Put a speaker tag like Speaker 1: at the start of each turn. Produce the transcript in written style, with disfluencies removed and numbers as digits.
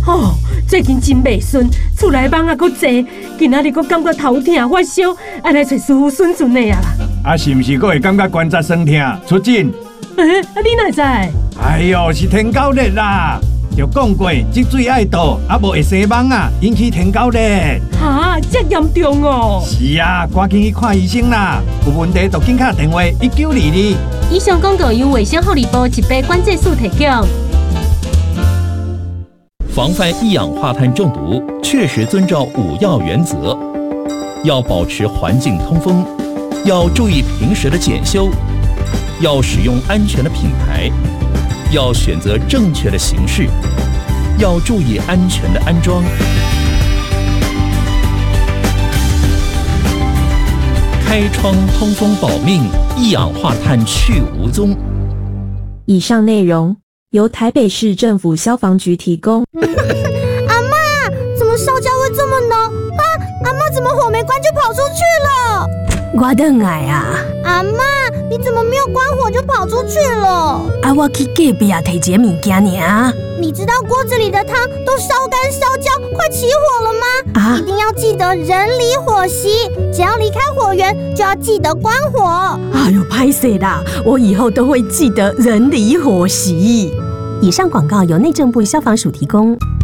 Speaker 1: 哦，最近真袂顺，厝内蚊啊，搁济，今仔日搁感觉头痛发烧，爱来找师傅顺顺的啊啦。
Speaker 2: 啊，是毋是搁会感觉关节酸痛？出诊？
Speaker 1: 你哪知？
Speaker 2: 哎呦，是天狗热啦！就讲过，积水爱倒，啊无会生蚊啊，引起天狗热。
Speaker 1: 哈，这严重哦！
Speaker 2: 是啊，赶紧去看医生啦！有问题就紧打电话1922。
Speaker 3: 以上广告由卫生福利部疾病管制署提供。
Speaker 4: 防范一氧化碳中毒，确实遵照5要原则：要保持环境通风，要注意平时的检修，要使用安全的品牌，要选择正确的形式，要注意安全的安装。开窗通风保命，一氧化碳去无踪。
Speaker 5: 以上内容由台北市政府消防局提供。
Speaker 6: 阿嬷，怎么烧焦味这么浓？啊，阿嬷怎么火没关就跑出去了？
Speaker 7: 我倒来啊！
Speaker 6: 阿嬷，你怎么没有关火就跑出去了？
Speaker 7: 啊，我去隔壁啊摕一个物件尔。
Speaker 6: 你知道锅子里的汤都烧干烧焦，快起火了吗？
Speaker 7: 啊！
Speaker 6: 一定要记得人离火熄，只要离开火源就要记得关火。
Speaker 7: 哎呦，拍谁啦！我以后都会记得人离火熄。
Speaker 3: 以上广告由内政部消防署提供。